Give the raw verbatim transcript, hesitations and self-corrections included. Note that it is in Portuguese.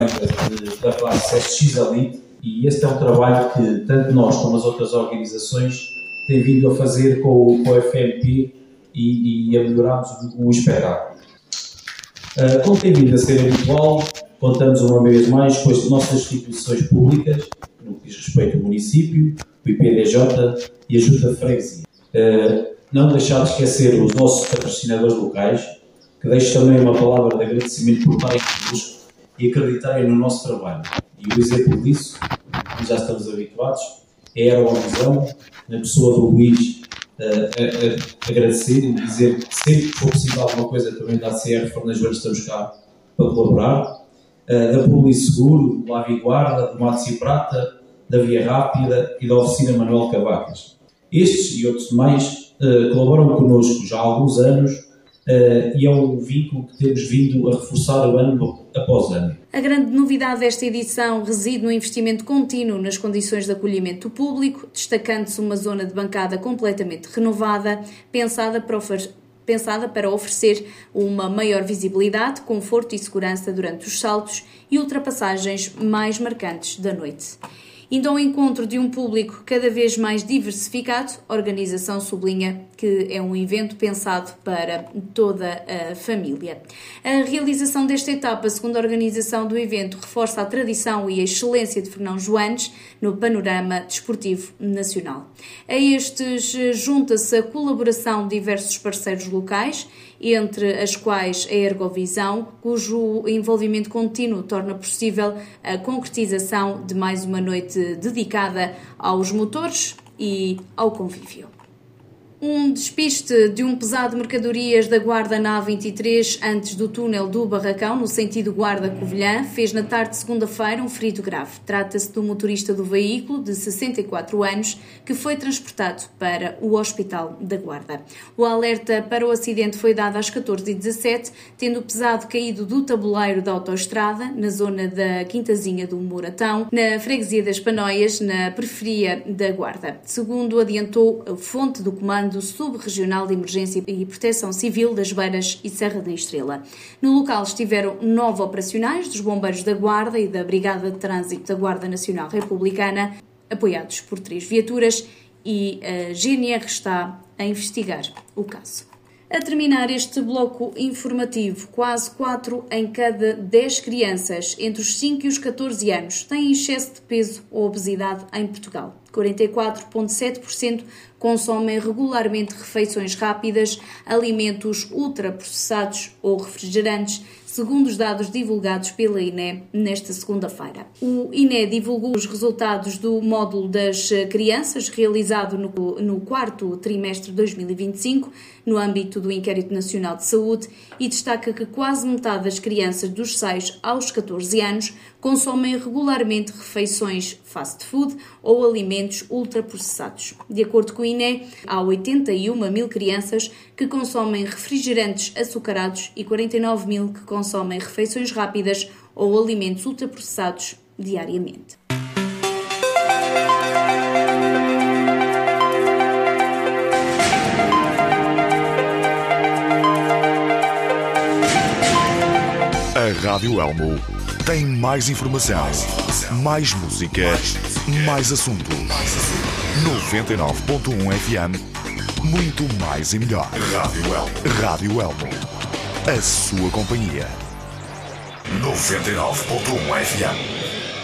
da classe S X Elite, e este é um trabalho que tanto nós como as outras organizações têm vindo a fazer com, com o F M P e, e a melhorarmos o, o esperado. Uh, como tem vindo a ser habitual, contamos uma vez mais com as nossas instituições públicas, no que diz respeito ao município, o I P D J e a Junta de Freguesia. Uh, não deixar de esquecer os nossos patrocinadores locais, que deixo também uma palavra de agradecimento por estarem connosco e acreditarem no nosso trabalho. E o exemplo disso, que já estamos habituados, é a Aerovisão, na pessoa do Luís, uh, a, a agradecer e dizer que sempre que for possível alguma coisa também da A C R Fornajoeiros estamos cá para colaborar, uh, da Polisseguro, do Lavi Guarda, do Matos e Prata, da Via Rápida e da Oficina Manuel Cavacas. Estes e outros demais uh, colaboram connosco já há alguns anos. Uh, e é um vínculo que temos vindo a reforçar ano após ano. A grande novidade desta edição reside no investimento contínuo nas condições de acolhimento do público, destacando-se uma zona de bancada completamente renovada, pensada para, ofer- pensada para oferecer uma maior visibilidade, conforto e segurança durante os saltos e ultrapassagens mais marcantes da noite. Indo ao encontro de um público cada vez mais diversificado, a organização sublinha que é um evento pensado para toda a família. A realização desta etapa, segundo a organização do evento, reforça a tradição e a excelência de Fernão Joanes no panorama desportivo nacional. A estes junta-se a colaboração de diversos parceiros locais, entre as quais a Ergovisão, cujo envolvimento contínuo torna possível a concretização de mais uma noite dedicada aos motores e ao convívio. Um despiste de um pesado de mercadorias da Guarda na A vinte e três antes do túnel do Barracão, no sentido Guarda-Covilhã, fez na tarde de segunda-feira um ferido grave. Trata-se do motorista do veículo, de sessenta e quatro anos, que foi transportado para o Hospital da Guarda. O alerta para o acidente foi dado às catorze e dezassete, tendo o pesado caído do tabuleiro da autoestrada, na zona da Quintazinha do Moratão, na freguesia das Panóias, na periferia da Guarda. Segundo adiantou a fonte do comando do Sub-Regional de Emergência e Proteção Civil das Beiras e Serra da Estrela. No local estiveram nove operacionais dos Bombeiros da Guarda e da Brigada de Trânsito da Guarda Nacional Republicana, apoiados por três viaturas, e a G N R está a investigar o caso. A terminar este bloco informativo, quase quatro em cada dez crianças entre os cinco e os catorze anos têm excesso de peso ou obesidade em Portugal. quarenta e quatro vírgula sete por cento consomem regularmente refeições rápidas, alimentos ultraprocessados ou refrigerantes, segundo os dados divulgados pela I N E nesta segunda-feira. O I N E divulgou os resultados do módulo das crianças realizado no, no quarto trimestre de dois mil e vinte e cinco, no âmbito do Inquérito Nacional de Saúde, e destaca que quase metade das crianças dos seis aos catorze anos consomem regularmente refeições fast food ou alimentos ultraprocessados. De acordo com o I N E, há oitenta e uma mil crianças que consomem refrigerantes açucarados e quarenta e nove mil que consomem refeições rápidas ou alimentos ultraprocessados diariamente. A Rádio Elmo tem mais informação, mais música, mais assunto. noventa e nove ponto um F M, muito mais e melhor. Rádio Elmo. Rádio Elmo. A sua companhia. noventa e nove ponto um F M.